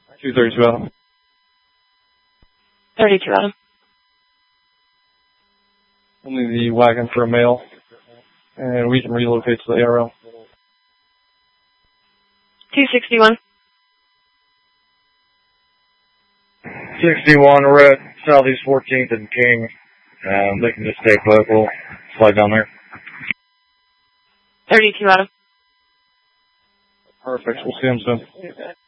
232 Adam. 32 Adam. Only the wagon for a male. And we can relocate to the ARL. 261. 61, we're at Southeast 14th and King. They can just stay put. We'll slide down there. 32 Adam. Perfect. We'll see them soon.